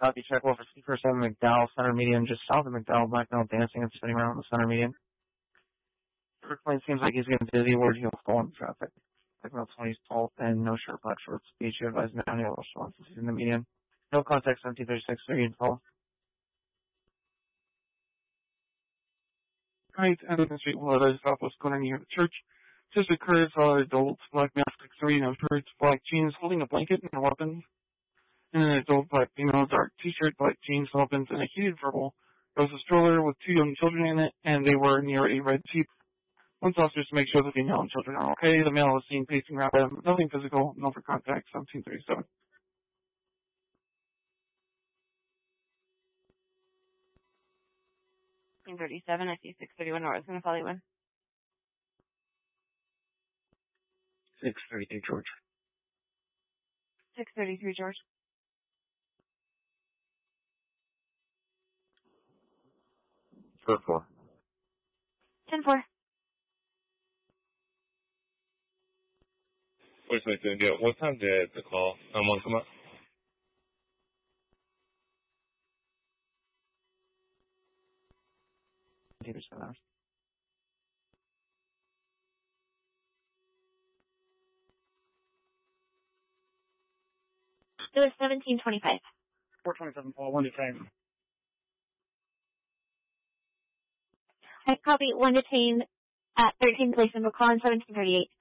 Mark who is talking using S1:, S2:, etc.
S1: Copy, check over 51st Avenue, McDowell, center median, just south of McDowell, black male dancing and spinning around the center median. Airplane seems like he's getting busy, word he'll fall in traffic. Black male 20s tall, thin, no shirt, black shorts, beach, you advise now, no responses, he's in the median. No contact, 1736, 30 tall.
S2: Right, Anderson Street, Florida, southwest corner near the church. Just occurred, saw an adult, black male 6'3", no shirts, black jeans, holding a blanket and a weapon. And an adult black female, dark t-shirt, black jeans, weapons, and a heated verbal. There was a stroller with 2 young children in it, and they were near a red Jeep. Once officers to make sure the female and children are okay. The male was seen pacing around them. Nothing physical, no for contact, 1737.
S3: 1737, I see 631 North. Going to follow you in.
S1: 633, George.
S3: 633, George.
S1: 4-4.
S3: 10-4.
S4: Yeah, what time did the call someone come up?
S1: It was 7 hours.
S3: It was 1725.
S1: 427, Paul, 1 detain.
S3: I copy 1 detained at 13 place number call in 1738.